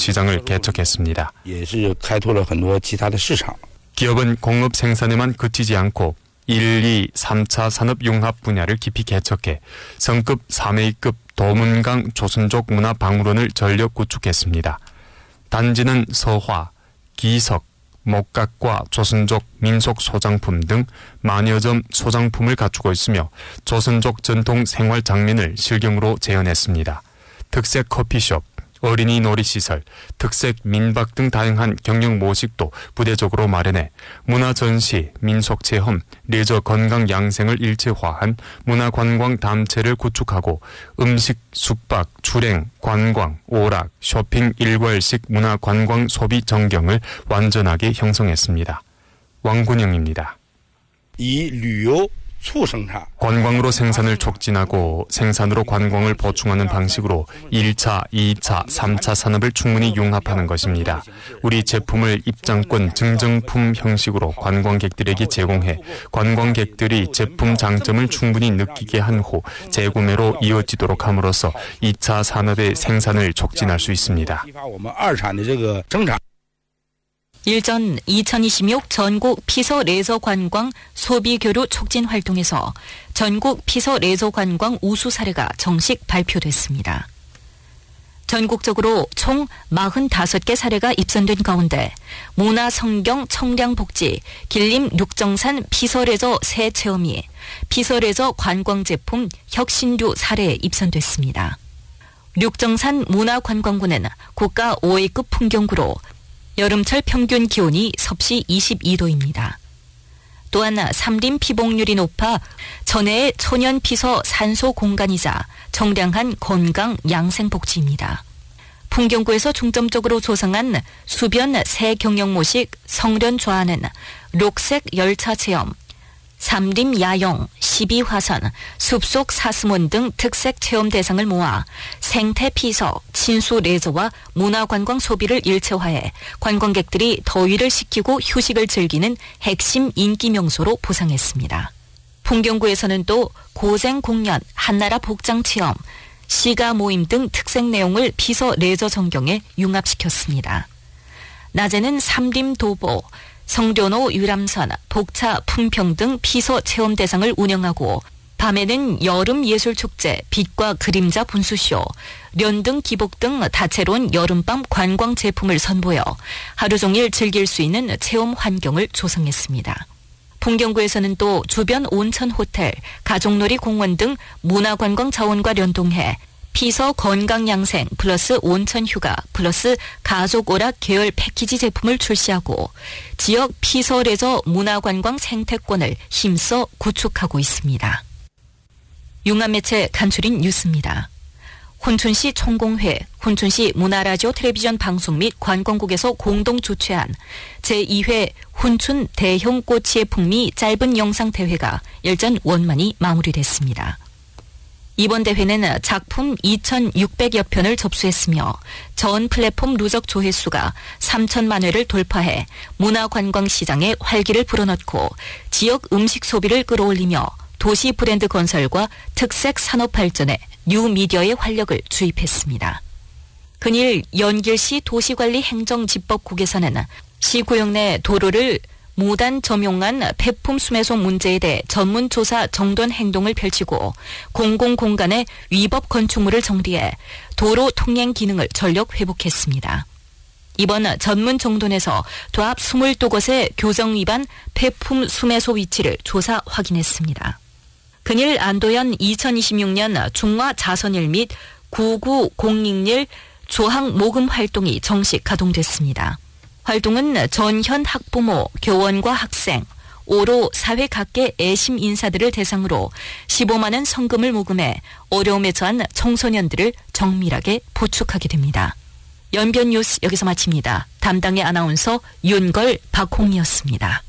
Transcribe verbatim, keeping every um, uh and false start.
시장을 개척했습니다. 기업은 공업 생산에만 그치지 않고 일, 이, 삼 차 산업융합 분야를 깊이 개척해 성급 삼 A급 도문강 조선족 문화박물원을 전력 구축했습니다. 단지는 서화, 기석, 목각과 조선족 민속 소장품 등 만여 점 소장품을 갖추고 있으며 조선족 전통 생활 장면을 실경으로 재현했습니다. 특색 커피숍, 어린이 놀이시설, 특색 민박 등 다양한 경영 모식도 부대적으로 마련해 문화전시, 민속체험, 레저 건강 양생을 일체화한 문화관광 단체를 구축하고 음식, 숙박, 출행, 관광, 오락, 쇼핑 일괄식 문화관광 소비 전경을 완전하게 형성했습니다. 왕군영입니다. 이旅游 관광으로 생산을 촉진하고 생산으로 관광을 보충하는 방식으로 일 차, 이 차, 삼 차 산업을 충분히 융합하는 것입니다. 우리 제품을 입장권 증정품 형식으로 관광객들에게 제공해 관광객들이 제품 장점을 충분히 느끼게 한 후 재구매로 이어지도록 함으로써 이 차 산업의 생산을 촉진할 수 있습니다. 일전 이천이십육 전국 피서 레저 관광 소비 교류 촉진 활동에서 전국 피서 레저 관광 우수 사례가 정식 발표됐습니다. 전국적으로 총 사십오 개 사례가 입선된 가운데 문화성경 청량복지 길림 육정산 피서레저 새 체험이 피서레저 관광제품 혁신류 사례에 입선됐습니다. 육정산 문화관광구는 국가 오 A급 풍경구로 여름철 평균 기온이 섭씨 이십이 도입니다. 또한 삼림 피복률이 높아 전해의 천연 피서 산소 공간이자 청량한 건강 양생복지입니다. 풍경구에서 중점적으로 조성한 수변 새 경영 모식 성련 좌하는 녹색 열차 체험, 삼림 야영, 십이 화산, 숲속 사슴원 등 특색 체험 대상을 모아 생태 피서, 친수 레저와 문화관광 소비를 일체화해 관광객들이 더위를 식히고 휴식을 즐기는 핵심 인기 명소로 보상했습니다. 풍경구에서는 또 고생 공연, 한나라 복장 체험, 시가 모임 등 특색 내용을 피서 레저 전경에 융합시켰습니다. 낮에는 삼림 도보, 성련호 유람선, 복차 품평 등 피서 체험 대상을 운영하고 밤에는 여름 예술축제, 빛과 그림자 분수쇼, 련등 기복 등 다채로운 여름밤 관광 제품을 선보여 하루 종일 즐길 수 있는 체험 환경을 조성했습니다. 풍경구에서는 또 주변 온천 호텔, 가족놀이 공원 등 문화관광 자원과 연동해 피서 건강양생 플러스 온천휴가 플러스 가족오락 계열 패키지 제품을 출시하고 지역 피서 레저 문화관광 생태권을 힘써 구축하고 있습니다. 융합매체 간추린 뉴스입니다. 훈춘시 총공회, 훈춘시 문화라디오 텔레비전 방송 및 관광국에서 공동 주최한 제이 회 훈춘 대형 꼬치의 풍미 짧은 영상 대회가 열전 원만히 마무리됐습니다. 이번 대회는 작품 이천육백여 편을 접수했으며 전 플랫폼 누적 조회수가 삼천만 회를 돌파해 문화관광시장에 활기를 불어넣고 지역 음식 소비를 끌어올리며 도시 브랜드 건설과 특색 산업 발전에 뉴미디어의 활력을 주입했습니다. 근일 연길시 도시관리 행정집법국에서는 시구역 내 도로를 무단 점용한 폐품 수매소 문제에 대해 전문조사 정돈 행동을 펼치고 공공공간의 위법 건축물을 정리해 도로 통행 기능을 전력 회복했습니다. 이번 전문 정돈에서 도합 이십이 곳의 교정 위반 폐품 수매소 위치를 조사 확인했습니다. 근일 안도현 이천이십육 년 중화 자선일 및 구구공익일 조항 모금 활동이 정식 가동됐습니다. 활동은 전현 학부모, 교원과 학생, 오로 사회 각계 애심 인사들을 대상으로 십오만 원 성금을 모금해 어려움에 처한 청소년들을 정밀하게 보축하게 됩니다. 연변 뉴스 여기서 마칩니다. 담당의 아나운서 윤걸, 박홍이었습니다.